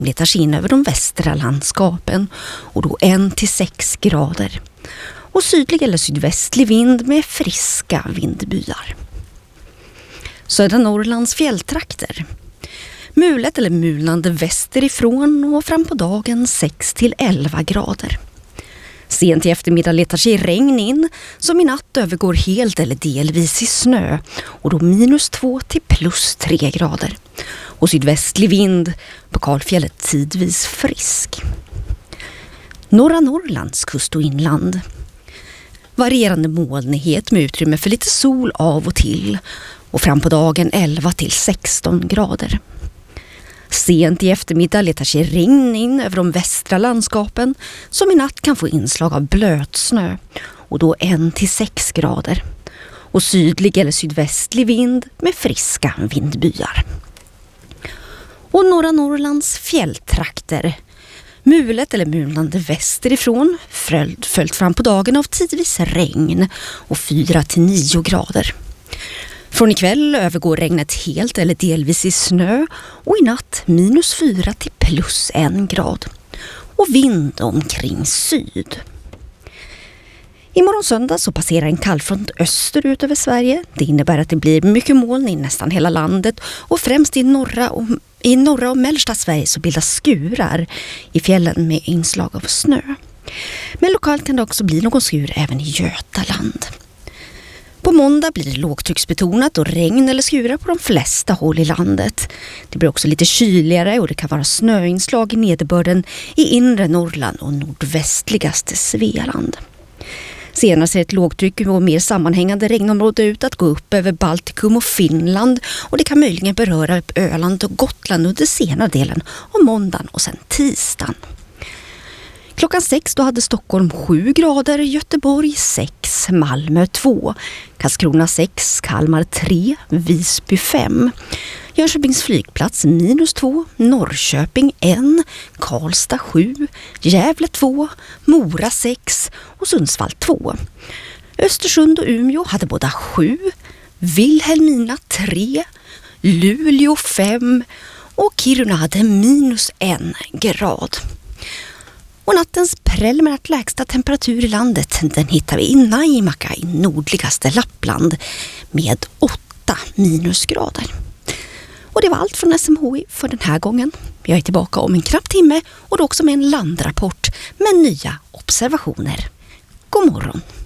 letar sig in över de västra landskapen och då 1-6 grader. Och sydlig eller sydvästlig vind med friska vindbyar. Södra Norrlands fjälltrakter. Mulet eller mulnande västerifrån och fram på dagen 6-11 grader. Sent i eftermiddag letar sig regn in som i natt övergår helt eller delvis i snö och då -2 till +3 grader. Och sydvästlig vind på Kalfjället tidvis frisk. Norra Norrlands kust och inland. Varierande molnighet med utrymme för lite sol av och till och fram på dagen 11-16 grader. Sent i eftermiddag letar sig regn in över de västra landskapen som i natt kan få inslag av blötsnö och då 1-6 grader. Och sydlig eller sydvästlig vind med friska vindbyar. Och norra Norrlands fjälltrakter. Mulet eller mulnande västerifrån följt fram på dagen av tidvis regn och 4-9 grader. Från ikväll övergår regnet helt eller delvis i snö och i natt -4 till +1 grad. Och vind omkring syd. Imorgon söndag så passerar en kallfront österut över Sverige. Det innebär att det blir mycket moln i nästan hela landet och främst i norra och mellersta Sverige så bildas skurar i fjällen med inslag av snö. Men lokalt kan det också bli någon skur även i Götaland. På måndag blir det lågtrycksbetonat och regn eller skurar på de flesta håll i landet. Det blir också lite kyligare och det kan vara snöinslag i nederbörden i inre Norrland och nordvästligaste Svealand. Senare ser ett lågtryck och mer sammanhängande regnområde ut att gå upp över Baltikum och Finland och det kan möjligen beröra Öland och Gotland under senare delen av måndagen och sen tisdagen. Klockan 6 då hade Stockholm 7 grader, Göteborg 6, Malmö 2, Karlskrona 6, Kalmar 3, Visby 5, Jönköpings flygplats -2, Norrköping 1, Karlstad 7, Gävle 2, Mora 6 och Sundsvall 2. Östersund och Umeå hade båda 7, Vilhelmina 3, Luleå 5 och Kiruna hade -1 grad. Och nattens preliminärt lägsta temperatur i landet den hittar vi i Naimakka i nordligaste Lappland med 8 minusgrader. Och det var allt från SMHI för den här gången. Jag är tillbaka om en knapp timme och då också med en landrapport med nya observationer. God morgon!